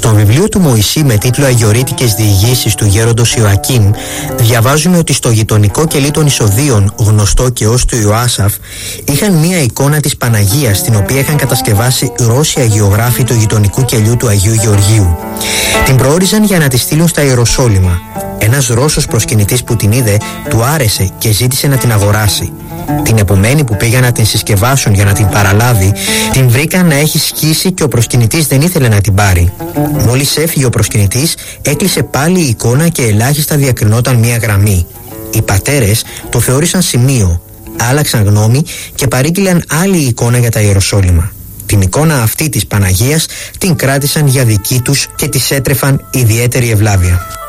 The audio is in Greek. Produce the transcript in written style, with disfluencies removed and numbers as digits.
Στο βιβλίο του Μωυσή με τίτλο «Αγιορείτικες διηγήσεις» του γέροντος Ιωακίμ διαβάζουμε ότι στο γειτονικό κελί των Ισοδίων, γνωστό και ως του Ιωάσαφ, είχαν μία εικόνα της Παναγίας, την οποία είχαν κατασκευάσει Ρώσοι αγιογράφοι του γειτονικού κελιού του Αγίου Γεωργίου. Την προόριζαν για να τη στείλουν στα Ιεροσόλυμα. Ένας Ρώσος προσκυνητής που την είδε του άρεσε και ζήτησε να την αγοράσει. Την επομένη που πήγαν να την συσκευάσουν για να την παραλάβει, την βρήκαν να έχει σκίσει και ο προσκυνητής δεν ήθελε να την πάρει. Μόλις έφυγε ο προσκυνητής, έκλεισε πάλι η εικόνα και ελάχιστα διακρινόταν μία γραμμή. Οι πατέρες το θεώρησαν σημείο, άλλαξαν γνώμη και παρήγγειλαν άλλη εικόνα για τα Ιεροσόλυμα. Την εικόνα αυτή της Παναγίας την κράτησαν για δική τους και της έτρεφαν ιδιαίτερη ευλάβεια.